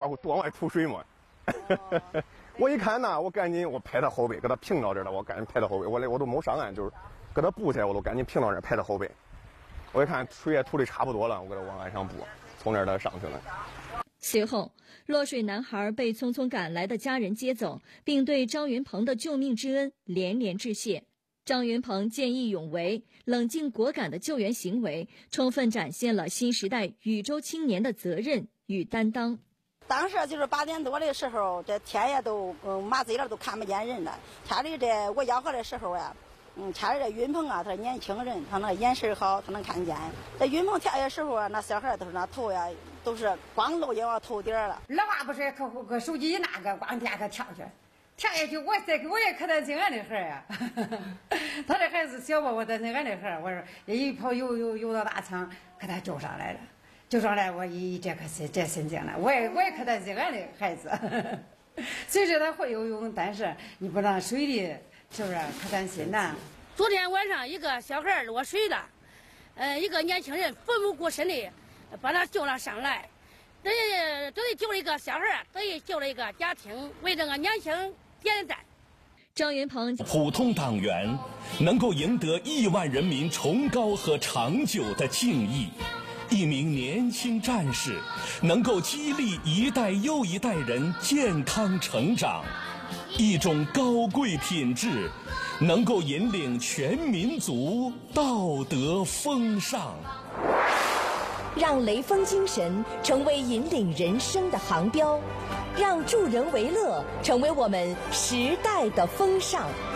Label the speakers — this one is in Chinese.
Speaker 1: 往外吐水嘛。我一看呢，我赶紧拍他后背，给他平到这儿了，我赶紧拍他后背，我都没上岸，就是给他补起来，我都赶紧平到这儿拍他后背。我一看水也吐的差不多了，我给他往岸上补，从那儿他上去了。
Speaker 2: 随后，落水男孩被匆匆赶来的家人接走，并对张云鹏的救命之恩连连致谢。张云鹏见义勇为、冷静果敢的救援行为，充分展现了新时代禹州青年的责任与担当。
Speaker 3: 当时就是8点多的时候，这天也都麻醉了，都看不见人了。天里这我吆喝的时候呀，天里这云鹏啊，他是年轻人，他那眼神好，他能看见。这云鹏跳下的时候啊，那小孩都是那头呀，都是光露就往头顶了。
Speaker 4: 老娃不是可手机一拿个光点可跳下去，我也可担心俺的孩呀。他这孩子小吧，我担心俺的孩，我说一跑游到大仓，给他救上来了。救上来，我这心境了，我也可担心俺的孩子。虽说他会游泳，但是你不让水里，是不是可担心呐？
Speaker 5: 昨天晚上一个小孩落水了，一个年轻人奋不顾身的把他救了上来，等于救了一个小孩，等于救了一个家庭，为这个年轻点赞。
Speaker 2: 张云鹏
Speaker 6: 普通党员能够赢得亿万人民崇高和长久的敬意。一名年轻战士能够激励一代又一代人健康成长，一种高贵品质能够引领全民族道德风尚。
Speaker 7: 让雷锋精神成为引领人生的航标，让助人为乐成为我们时代的风尚。